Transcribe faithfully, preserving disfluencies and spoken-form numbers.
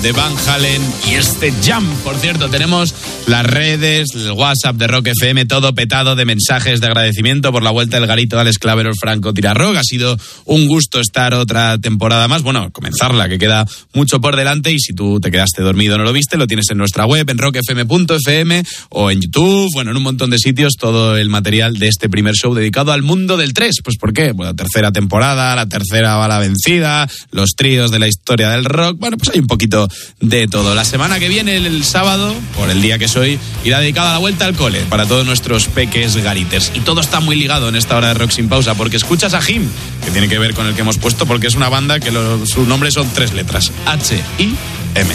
de Van Halen y este Jump. Por cierto, tenemos las redes, el WhatsApp de Rock F M, todo petado de mensajes de agradecimiento por la vuelta del garito de Alex Claverol, Franco Tirarrog. Ha sido un gusto estar otra temporada más, bueno, comenzarla, que queda mucho por delante, y si tú te quedaste dormido o no lo viste, lo tienes en nuestra web, en rock f m punto f m o en YouTube, bueno, en un montón de sitios, todo el material de este primer show dedicado al mundo del tres. Pues ¿por qué? Pues la tercera temporada, la tercera bala vencida, los tríos de la historia del rock, bueno, pues hay un poquito de todo. La semana que viene, el, el sábado, por el día que soy, irá dedicada a la vuelta al cole para todos nuestros peques gariters. Y todo está muy ligado en esta hora de Rock Sin Pausa, porque escuchas a Him, que tiene que ver con el que hemos puesto, porque es una banda que lo, su nombre son tres letras, H I